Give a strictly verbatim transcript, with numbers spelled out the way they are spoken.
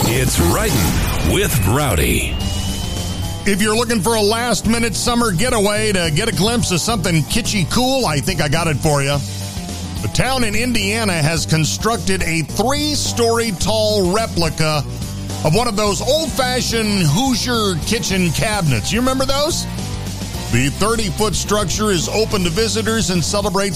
It's Riding with Rowdy. If you're looking for a last-minute summer getaway to get a glimpse of something kitschy cool, I think I got it for you. A town in Indiana has constructed a three-story tall replica of one of those old-fashioned Hoosier kitchen cabinets. You remember those? The thirty-foot structure is open to visitors and celebrates